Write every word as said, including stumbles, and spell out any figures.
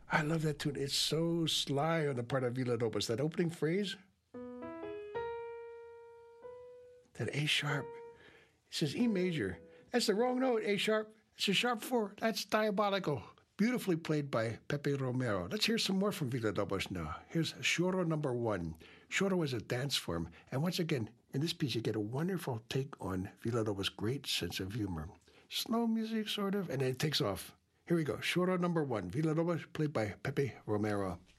I love that tune. It's so sly on the part of Villalobos. That opening phrase, that A sharp, it says E major. That's the wrong note, A sharp. It's a sharp four. That's diabolical. Beautifully played by Pepe Romero. Let's hear some more from Villalobos now. Here's Choro number one. Choro is a dance form. And once again, in this piece, you get a wonderful take on Villalobos' great sense of humor. Slow music, sort of, and then it takes off. Here we go. Choro number one. Villalobos, played by Pepe Romero.